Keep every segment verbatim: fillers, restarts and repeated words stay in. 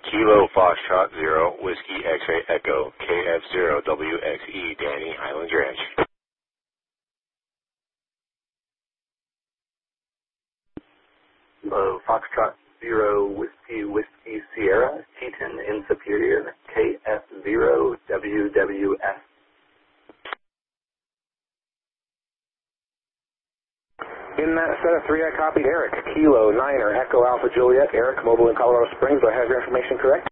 Kilo Foxtrot Zero Whiskey X-Ray Echo K F zero W X E Danny Highlands Ranch. Kilo Foxtrot Zero Whiskey Whiskey Sierra Teton in Superior K F zero W W S. In that set of three, I copied Eric. Kilo Niner Echo Alpha Juliet. Eric, mobile in Colorado Springs. Do I have your information correct?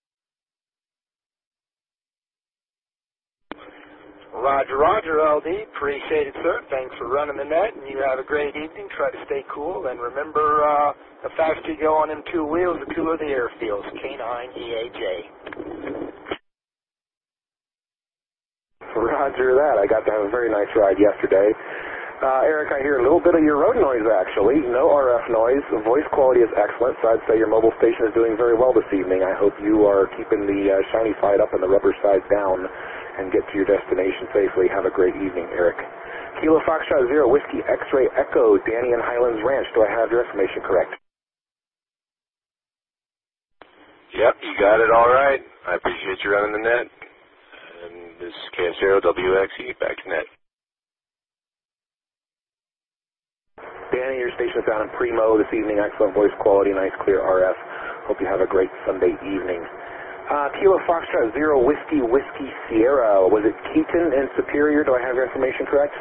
Roger, Roger, L D. Appreciate it, sir. Thanks for running the net, and you have a great evening. Try to stay cool, and remember, uh, the faster you go on them two wheels, the cooler the air feels. K nine E A J. Roger that. I got to have a very nice ride yesterday. Uh, Eric, I hear a little bit of your road noise, actually. No R F noise. The voice quality is excellent, so I'd say your mobile station is doing very well this evening. I hope you are keeping the uh, shiny side up and the rubber side down and get to your destination safely. Have a great evening, Eric. Kilo Foxtrot Zero Whiskey X-Ray Echo, Danny and Highlands Ranch. Do I have your information correct? Yep, you got it all right. I appreciate you running the net. And this is K F zero W X E, back to net. Danny, your station is down in Primo this evening. Excellent voice quality, nice clear R F. Hope you have a great Sunday evening. Uh, Kilo Foxtrot Zero Whiskey Whiskey Sierra. Was it Keaton in Superior? Do I have your information correct?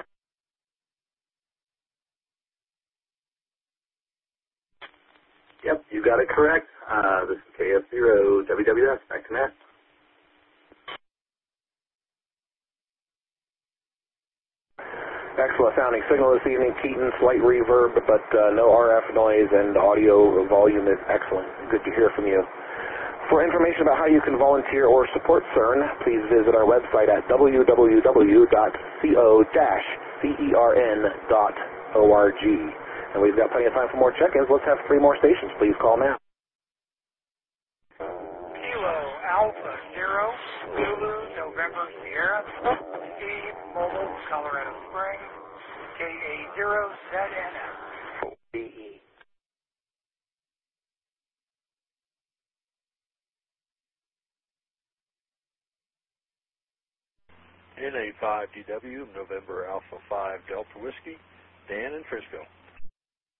Yep, you got it correct. Uh, this is K F zero W W S. Back to net. Excellent sounding signal this evening. Keaton, slight reverb, but uh, no R F noise, and audio volume is excellent. Good to hear from you. For information about how you can volunteer or support CERN, please visit our website at w w w dot co dash cern dot org. And we've got plenty of time for more check-ins. Let's have three more stations. Please call now. Kilo Alpha Zero Zulu November Sierra Steve Mobile Colorado Springs K A zero Z N F B E. N A five D W November Alpha five Delta Whiskey, Dan in Frisco.